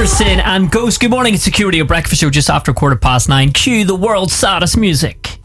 Anderson and Ghost. Good morning, it's Security, a breakfast show just after 9:15. Cue the world's saddest music.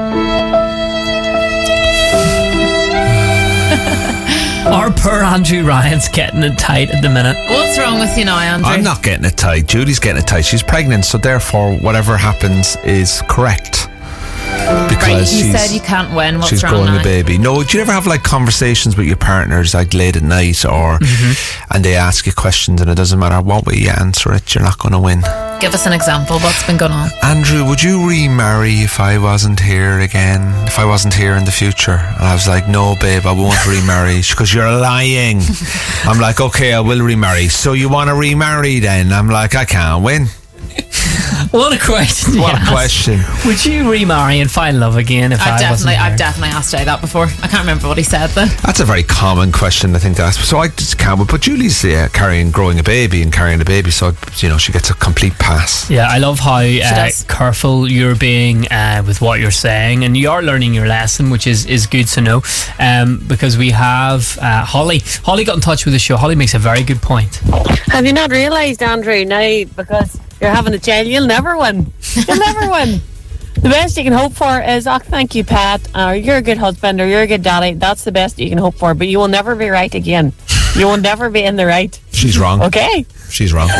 Our poor Andrew Ryan's getting it tight at the minute. What's wrong with you now, Andrew? I'm not getting it tight. Judy's getting it tight. She's pregnant, so therefore whatever happens is correct. Because you said you can't win. What's she's wrong growing now? a baby. No, do you ever have like conversations with your partners like late at night or and they ask you questions and it doesn't matter what way you answer it, you're not going to win? Give us an example. What's been going on? Andrew, would you remarry if I wasn't here again? If I wasn't here in the future? And I was like, no, babe, I won't remarry. She goes, you're lying. I'm like, okay, I will remarry. So you want to remarry then? I'm like, I can't win. What a question. What a question. Would you remarry and find love again if I wasn't here? I've definitely asked Jay that before. I can't remember what he said though. That's a very common question, I think, to ask. So I just can't. But Julie's growing a baby and carrying a baby, so she gets a complete pass. Yeah, I love how careful you're being with what you're saying, and you are learning your lesson, which is good to know. Because we have Holly. Holly got in touch with the show. Holly makes a very good point. Have you not realised, Andrew, now because you're having a child, you'll never win. You'll never win. The best you can hope for is, oh, thank you, Pat, or you're a good husband, or you're a good daddy. That's the best you can hope for, but you will never be right again. You will never be in the right. She's wrong. Okay? She's wrong.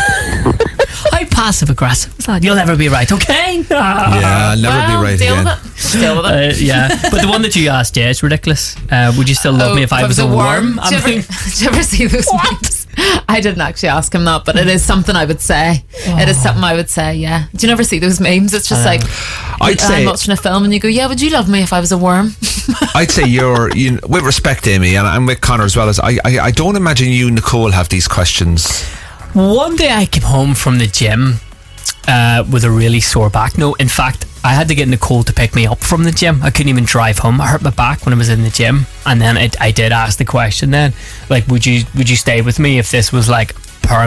How passive-aggressive is that? You'll never be right, okay? Yeah, I'll never be right deal again. Deal with it. Yeah, but the one that you asked, yeah, it's ridiculous. Would you still love me if I was a worm? Did you ever see those memes? I didn't actually ask him that, but it is something I would say. It is something I would say, yeah. Do you never see those memes? It's just like, I'm watching a film and you go, yeah, would you love me if I was a worm? I'd say with respect, Amy, and I'm with Connor as well, as I don't imagine you and Nicole have these questions. One day I came home from the gym with a really sore back. No, in fact, I had to get Nicole to pick me up from the gym. I couldn't even drive home. I hurt my back when I was in the gym. And then I did ask the question then, like, would you stay with me if this was like